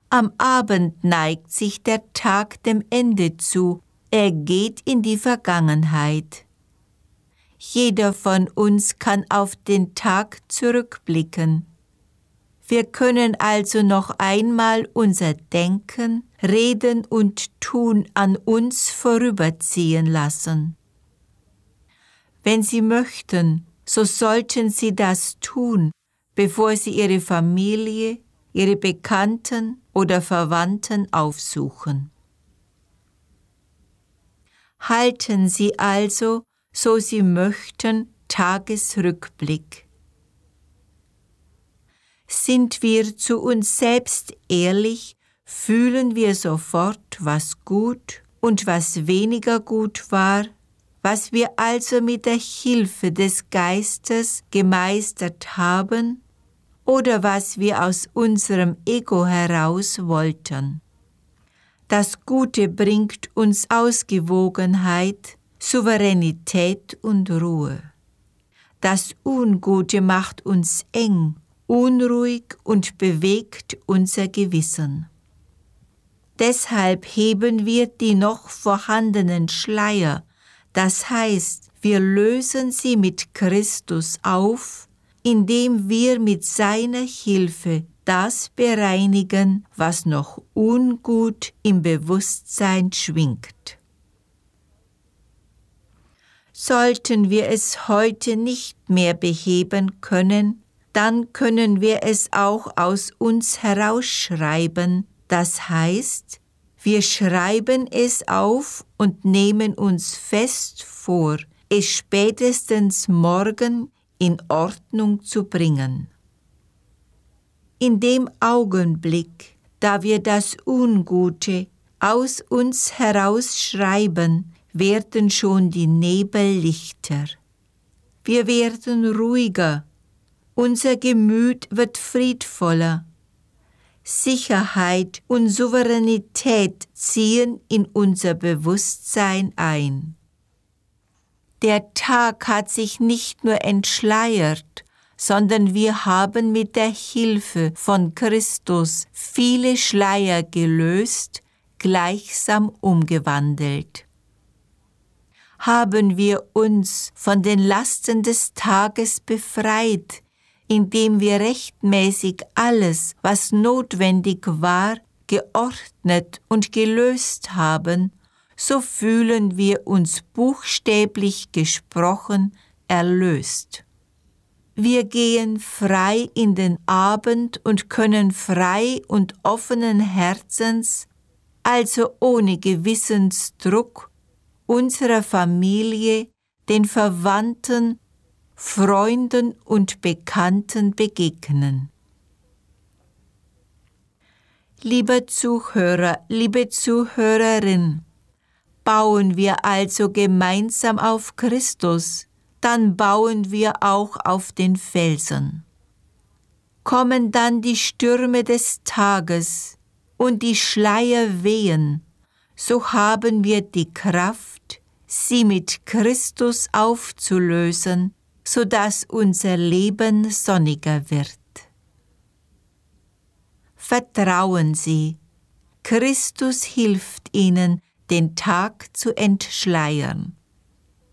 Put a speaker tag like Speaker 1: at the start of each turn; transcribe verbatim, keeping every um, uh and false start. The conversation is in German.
Speaker 1: Am Abend neigt sich der Tag dem Ende zu, er geht in die Vergangenheit. Jeder von uns kann auf den Tag zurückblicken. Wir können also noch einmal unser Denken, Reden und Tun an uns vorüberziehen lassen. Wenn Sie möchten, so sollten Sie das tun, bevor Sie Ihre Familie, Ihre Bekannten oder Verwandten aufsuchen. Halten Sie also, so Sie möchten, Tagesrückblick. Sind wir zu uns selbst ehrlich, fühlen wir sofort, was gut und was weniger gut war, was wir also mit der Hilfe des Geistes gemeistert haben oder was wir aus unserem Ego heraus wollten. Das Gute bringt uns Ausgewogenheit, Souveränität und Ruhe. Das Ungute macht uns eng, unruhig und bewegt unser Gewissen. Deshalb heben wir die noch vorhandenen Schleier, das heißt, wir lösen sie mit Christus auf, indem wir mit seiner Hilfe das bereinigen, was noch ungut im Bewusstsein schwingt. Sollten wir es heute nicht mehr beheben können, dann können wir es auch aus uns herausschreiben, das heißt, wir schreiben es auf und nehmen uns fest vor, es spätestens morgen in Ordnung zu bringen. In dem Augenblick, da wir das Ungute aus uns herausschreiben, werden schon die Nebel lichter. Wir werden ruhiger, unser Gemüt wird friedvoller. Sicherheit und Souveränität ziehen in unser Bewusstsein ein. Der Tag hat sich nicht nur entschleiert, sondern wir haben mit der Hilfe von Christus viele Schleier gelöst, gleichsam umgewandelt. Haben wir uns von den Lasten des Tages befreit, indem wir rechtmäßig alles, was notwendig war, geordnet und gelöst haben, so fühlen wir uns buchstäblich gesprochen erlöst. Wir gehen frei in den Abend und können frei und offenen Herzens, also ohne Gewissensdruck, unserer Familie, den Verwandten, Freunden und Bekannten begegnen. Lieber Zuhörer, liebe Zuhörerin, bauen wir also gemeinsam auf Christus, dann bauen wir auch auf den Felsen. Kommen dann die Stürme des Tages und die Schleier wehen, so haben wir die Kraft, sie mit Christus aufzulösen, sodass unser Leben sonniger wird. Vertrauen Sie, Christus hilft Ihnen, den Tag zu entschleiern.